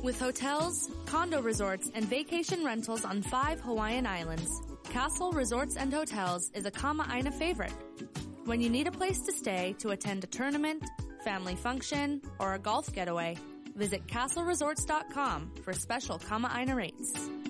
With hotels, condo resorts, and vacation rentals on 5 Hawaiian islands, Castle Resorts and Hotels is a Kama'aina favorite. When you need a place to stay to attend a tournament, family function, or a golf getaway, visit castleresorts.com for special Kama'aina rates.